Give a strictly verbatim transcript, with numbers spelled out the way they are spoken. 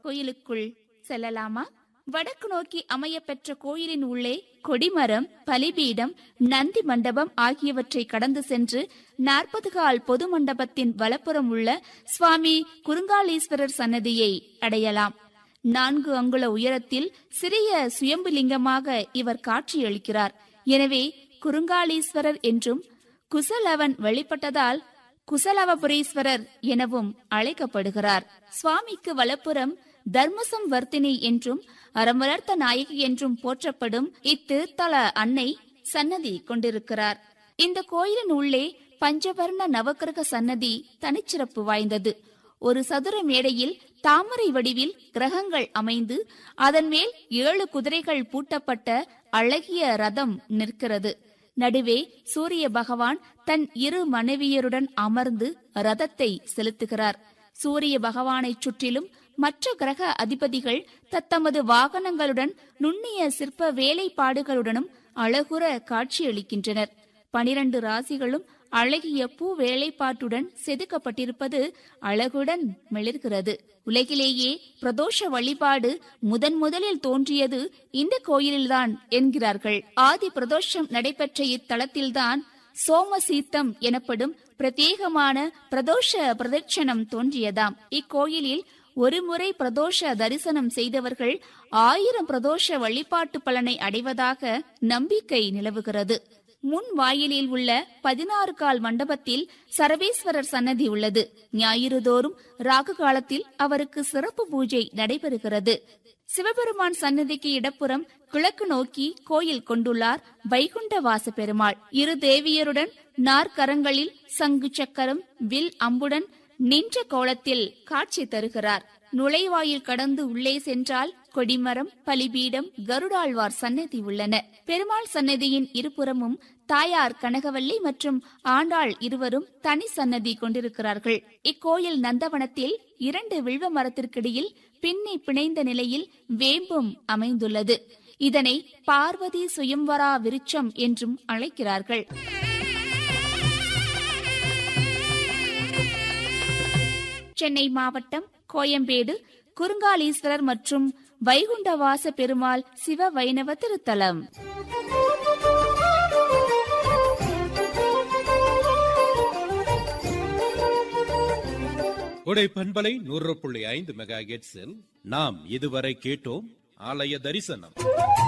கோயிலுக்குள் செல்லலாமா? வடக்கு நோக்கி அமைய பெற்ற கோயிலின் உள்ளே கொடிமரம், பலிபீடம், நந்தி மண்டபம் ஆகியவற்றை கடந்து சென்று நாற்பது கால் பொது மண்டபத்தின் வலப்புறம் உள்ள சுவாமி குறுங்காலீஸ்வரர் சன்னதியை அடையலாம். நான்கு அங்குல உயரத்தில் சிறிய சுயம்புலிங்கமாக இவர் காட்சியளிக்கிறார். எனவே குறுங்காலீஸ்வரர் என்றும், குசலவன் வெளிப்பட்டதால் குசலவபுரீஸ்வரர் எனவும் அழைக்கப்படுகிறார். சுவாமிக்கு வலப்புறம் தர்மசம் வர்த்தினி என்றும் அறம் வளர்த்த நாயகி என்றும் போற்றப்படும் இத்திருத்தல அன்னை சன்னதி கொண்டிருக்கிறார். இந்த கோயிலின் உள்ளே பஞ்சவர்ண நவக்கிரக சன்னதி தனிச்சிறப்பு வாய்ந்தது. ஒரு சதுர மேடையில் தாமரை வடிவில் கிரகங்கள் அமைந்து அதன் மேல் ஏழு குதிரைகள் பூட்டப்பட்ட அழகிய ரதம் நிற்கிறது. நடுவே சூரிய பகவான் தன் இரு மனைவியருடன் அமர்ந்து ரதத்தை செலுத்துகிறார். சூரிய பகவானை சுற்றிலும் மற்ற கிரக அதிபதிகள் தத்தமது வாகனங்களுடன் நுண்ணிய சிற்ப வேலைப்பாடுகளுடனும் அழகுற காட்சியளிக்கின்றனர். பனிரண்டு ராசிகளும் அழகிய பூ வேலைப்பாட்டுடன் செதுக்கப்பட்டிருப்பது அழகுடன் மிளிர்கிறது. உலகிலேயே பிரதோஷ வழிபாடு முதன் முதலில் தோன்றியது இந்த கோயிலில்தான் என்கிறார்கள். ஆதி பிரதோஷம் நடைபெற்ற இத்தலத்தில்தான் சோமசீத்தம் எனப்படும் பிரத்யேகமான பிரதோஷ பிரதட்சணம் தோன்றியதாம். இக்கோயிலில் ஒருமுறை பிரதோஷ தரிசனம் செய்தவர்கள் ஆயிரம் பிரதோஷ வழிபாட்டு பலனை அடைவதாக நம்பிக்கை நிலவுகிறது. முன் வாயிலில் உள்ள பதினாறு கால் மண்டபத்தில் சரவேஸ்வரர் சன்னதி உள்ளது. ஞாயிறு தோறும் ராகு காலத்தில் அவருக்கு சிறப்பு பூஜை நடைபெறுகிறது. சிவபெருமான் சன்னதிக்கு இடப்புறம் கிழக்கு நோக்கி கோயில் கொண்டுள்ளார் வைகுண்ட வாச பெருமாள். இரு தேவியருடன் நாற்கரங்களில் சங்கு சக்கரம் வில் அம்புடன் நின்ற கோலத்தில் காட்சி தருகிறார். நுழைவாயில் கடந்து உள்ளே சென்றால் கொடிமரம், பலிபீடம், கருடாழ்வார் சன்னதி உள்ளன. பெருமாள் சன்னதியின் இருபுறமும் தாயார் கனகவல்லி மற்றும் ஆண்டாள் இருவரும் தனி சன்னதி கொண்டிருக்கிறார்கள். இக்கோயில் நந்தவனத்தில் இரண்டு வில்வ மரத்திற்கிடையில் பின்னி பிணைந்த நிலையில் வேம்பும் அமைந்துள்ளது. இதனை பார்வதி சுயம்வரா விருட்சம் என்றும் அழைக்கிறார்கள். சென்னை மாவட்டம் கோயம்பேடு குறுங்காலீஸ்வரர் மற்றும் வைகுண்டவாச பெருமாள் சிவ வைணவ திருத்தலம். உடை பண்பலை நூறு புள்ளி ஐந்து மெகா ஹெர்ட்ஸில் நாம் இதுவரை கேட்டோம் ஆலய தரிசனம்.